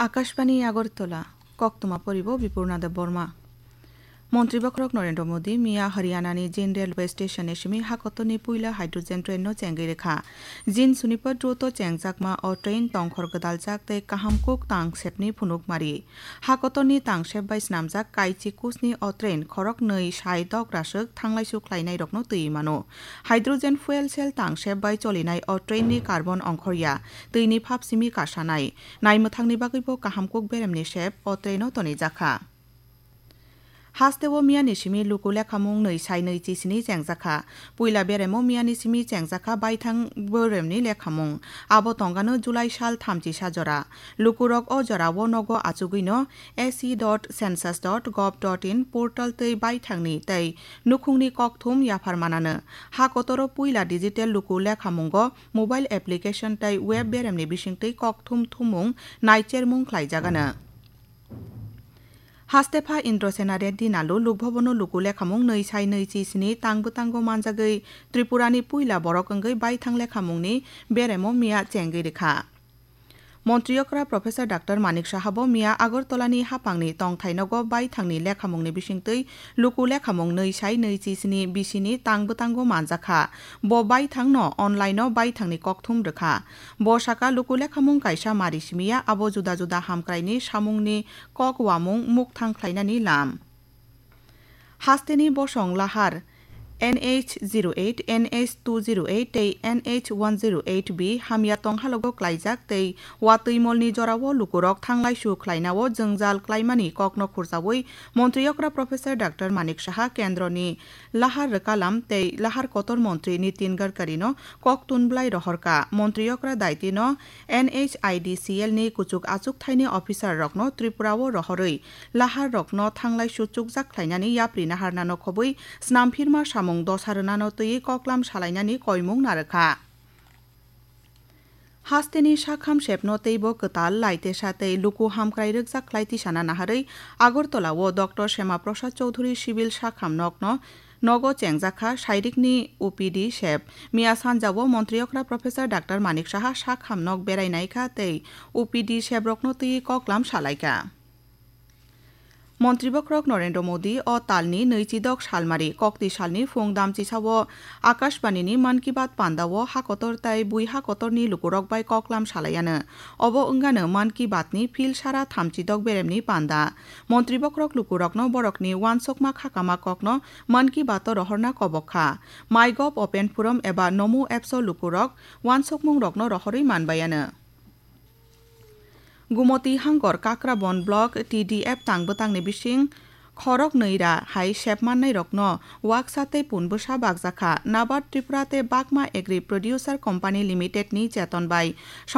আকাশবাণী আগরতলা কক্তমা পরিব বিপূর্ণাদেব বর্মা মন্ত্রীবক্রক নরেন্দ্র মোদী মিয়া হরিয়ানানি জিন রেলওয়ে স্টেশনে Simi হাকতনি পুইলা hydrogen train Changi রেখা জিন সুনিপত দ্রুত চেংজাকমা অ ট্রেন তংখর গদালজাক তে কাহামকুক তাংসেপনি ফুনুক মারি হাকতনি তাংসেপ বাই স্নামজাক কাইচি কুসনি অ ট্রেন খরক नै সাই দক রাসক থাংলাইসু খ্লাইনাই রকনো তৈ মানো hydrogen fuel cell তাংসেপ by চলিনাই O ট্রেননি carbon অংখরিয়া তৈনি puff Simi কাসানাই নাইমথাংনি বাগৈবো কাহামকুক বেরেমনি shape অ ট্রেনও তनै জাখা হাস্তেও মিয়ানি সিমি লুকুলে খামুং नै সাই नै চিসিনি চেংজাখা পুইলা বেরেমো মিয়ানি সিমি চেংজাখা বাইথাং বেরেমনি লেখামুং আবো তঙ্গানো জুলাই সাল থামচি সাজরা লুকুরক ও জরাও নগো আচুগুইনো ac.census.gov.in পোর্টাল তৈ বাইথাংনি তৈ নুখুংনি ককথুম ইয়াফার মানানো হাকতরো পুইলা ডিজিটেল লুকু লেখামুঙ্গ মোবাইল এপ্লিকেশন তৈ ওয়েব বেরেমনি বিসিংতৈ ককথুম থুমুং নাইচেরমুং খ্লাইজাগানো হাস্তেফা ইন্দ্রসেনা রেড্ডি নালু লুকভবনো লুকুলে খামুং नै সাই नै চিসিনি তাंगबो मानजागै त्रिपुरानि पुइला बरकंगै बाइथांले खामुंनि बेरेमो मिया चेंगै रेखा मन्त्रियकरा प्रफेसर डाक्टर मानिक साहाबो मिया আগরতলাनि हापांनि तंथाइनगो बाइथांनि लेखामुंनि बिसिंतै लुकु लेखामुं नै साइ नै चिसनि बिसिनि तांगबो मानजाखा ब बाइथांन अनलाइनो बाइथांनि ककथुम रेखा ब साका लुकु लेखामुं काइसा मारिसिमिया आबो जुदा जुदा हामक्राइनि सामुंनि कक वामुं मुखथां ख्लाइनानि लाम हास्तेनि बसं लाहार NH08, NH208 tei NH108B hamia tonghalgo klaijak tei watui-molni jorao lukurok thanglaisu khlainao jongjal klaimani kokno khurjawoi মন্ত্রীয়করা professor doctor Manik Saha কেন্দ্রনি লাহার কালাম tei লাহার কতর মন্ত্রী Nitin গডকারিনো cock তুনব্লাই রহরকা মন্ত্রীয়করা দায়িত্বনো NHIDCL ni কুচুক আচুক tiny officer রকনো ত্রিপুরাও রহরই লাহার রকনো থাংলাইসু চুকজাক খ্লাইনানি ইয়াপ্রি নাহারনানো খবই স্নামফিরমা সামং দসারনাनो तयै कक्लाम सालायनानि कयमुं नारखा हास्तेनि साखाम सेपनो तैबो कताल लाइते साथै लुकु हामक्राइ रगजाक ख्लाइति साना नाहारै আগরতলাও doctor Shyama Prasad Chaudhuri civil साखाम नगनो नगो चेंजाखा शारीरिकनि OPD सेप मिया सानजावो मन्त्रियकरा प्रफेसर डाक्टर मानिक साहा साखाम नग बेरायनायखा तै ओपीडी सेप रकनो तयै कक्लाम सालायका মন্ত্রীবক্রক নরেন্দ্র মোদী ও তালনি নৈচিদক সালমারি কক্তি সালনি ফুং দামচিসাও আকাশবাণীনি মান কি বাত পান্দাও হাকতর তাই বুই হাকতরনি লুকুরক by ককলাম সালায়ানো of ওঙ্গানো মান কি বাতনি ফিল সারা থামচিদক বেরেমনি পান্দা মন্ত্রীবক্রক লুকুরকনো বরকনি ওয়ানসকমা খাকামা ককনো মান কি বাত রহরনা কবখা মাইগভ ওপেন ফোরাম এবা নমো এপস লুকুরক ওয়ানসকমুং রকনো রহরই মানবায়ানো गुमती हांगर काक्राबन ब्लक TDF तांगबोतांनि बिसिं खरक नैरा हाई सेपमाननाय रकनो वाकसाते पुनबोसा बागजाखा नाबाद त्रिपुराते बागमा एग्री प्रोड्यूसर कोम्पानी लिमिटेड नि चेतन बाय